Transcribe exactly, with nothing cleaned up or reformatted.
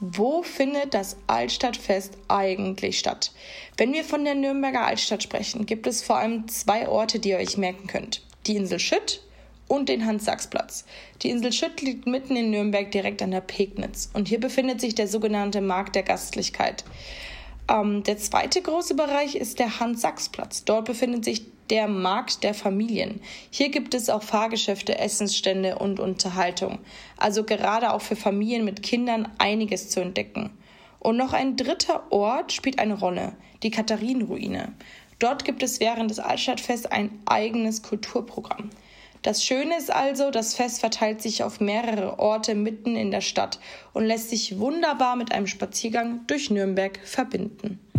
Wo findet das Altstadtfest eigentlich statt? Wenn wir von der Nürnberger Altstadt sprechen, gibt es vor allem zwei Orte, die ihr euch merken könnt. Die Insel Schütt und den Hans-Sachs-Platz. Die Insel Schütt liegt mitten in Nürnberg direkt an der Pegnitz. Und hier befindet sich der sogenannte Markt der Gastlichkeit. Ähm, der zweite große Bereich ist der Hans-Sachs-Platz. Dort befindet sich der Markt der Familien. Hier gibt es auch Fahrgeschäfte, Essensstände und Unterhaltung. Also gerade auch für Familien mit Kindern einiges zu entdecken. Und noch ein dritter Ort spielt eine Rolle, die Katharinenruine. Dort gibt es während des Altstadtfests ein eigenes Kulturprogramm. Das Schöne ist also, das Fest verteilt sich auf mehrere Orte mitten in der Stadt und lässt sich wunderbar mit einem Spaziergang durch Nürnberg verbinden.